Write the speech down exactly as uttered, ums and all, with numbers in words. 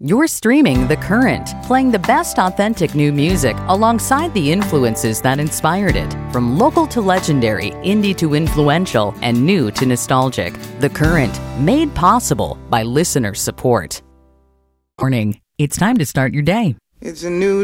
You're streaming The Current, playing the best authentic new music alongside the influences that inspired it. From local to legendary, indie to influential, and new to nostalgic. The Current, made possible by listener support. Morning. It's time to start your day. It's a new